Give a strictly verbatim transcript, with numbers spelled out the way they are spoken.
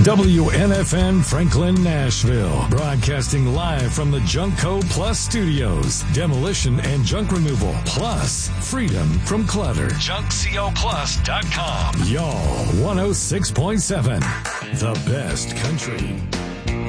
W N F N Franklin, Nashville. Broadcasting live from the Junkco Plus studios. Demolition and junk removal. Plus, freedom from clutter. junk co plus dot com. Y'all, one oh six point seven. The best country.